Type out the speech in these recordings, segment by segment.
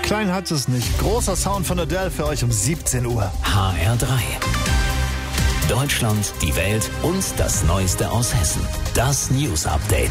Klein hat es nicht. Großer Sound von Adele für euch um 17 Uhr. HR3. Deutschland, die Welt und das Neueste aus Hessen. Das News Update.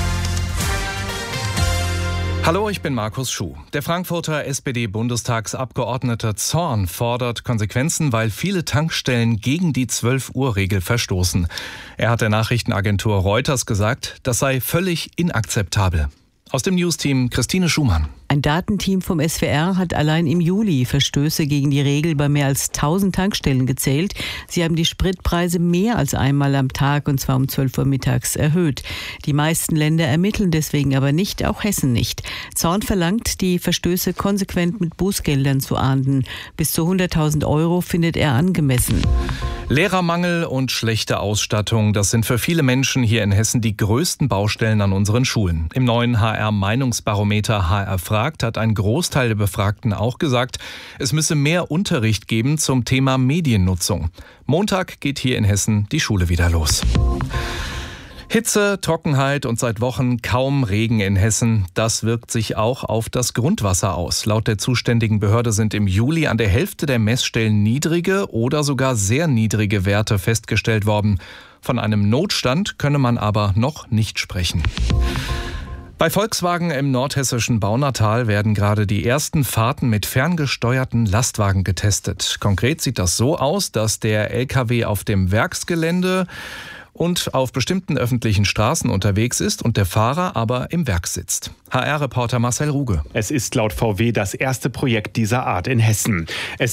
Hallo, ich bin Markus Schuh. Der Frankfurter SPD-Bundestagsabgeordnete Zorn fordert Konsequenzen, weil viele Tankstellen gegen die 12-Uhr-Regel verstoßen. Er hat der Nachrichtenagentur Reuters gesagt, das sei völlig inakzeptabel. Aus dem Newsteam Christine Schumann. Ein Datenteam vom SWR hat allein im Juli Verstöße gegen die Regel bei mehr als 1000 Tankstellen gezählt. Sie haben die Spritpreise mehr als einmal am Tag, und zwar um 12 Uhr mittags, erhöht. Die meisten Länder ermitteln deswegen aber nicht, auch Hessen nicht. Zorn verlangt, die Verstöße konsequent mit Bußgeldern zu ahnden. Bis zu 100.000 Euro findet er angemessen. Lehrermangel und schlechte Ausstattung, das sind für viele Menschen hier in Hessen die größten Baustellen an unseren Schulen. Im neuen HR-Meinungsbarometer HR fragt, hat ein Großteil der Befragten auch gesagt, es müsse mehr Unterricht geben zum Thema Mediennutzung. Montag geht hier in Hessen die Schule wieder los. Hitze, Trockenheit und seit Wochen kaum Regen in Hessen. Das wirkt sich auch auf das Grundwasser aus. Laut der zuständigen Behörde sind im Juli an der Hälfte der Messstellen niedrige oder sogar sehr niedrige Werte festgestellt worden. Von einem Notstand könne man aber noch nicht sprechen. Bei Volkswagen im nordhessischen Baunatal werden gerade die ersten Fahrten mit ferngesteuerten Lastwagen getestet. Konkret sieht das so aus, dass der LKW auf dem Werksgelände und auf bestimmten öffentlichen Straßen unterwegs ist und der Fahrer aber im Werk sitzt. HR-Reporter Marcel Ruge. Es ist laut VW das erste Projekt dieser Art in Hessen.